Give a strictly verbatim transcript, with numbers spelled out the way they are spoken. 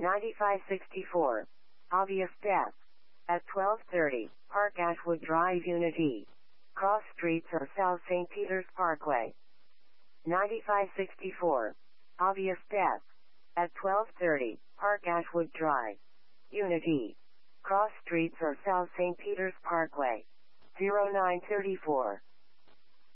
ninety-five sixty-four. Obvious death. At twelve thirty, Park Ashwood Drive, Unit E. Cross Streets or South Saint Peter's Parkway. ninety-five sixty-four. Obvious death. At twelve thirty, Park Ashwood Drive, Unit E. Cross Streets or South Saint Peter's Parkway. zero nine thirty-four.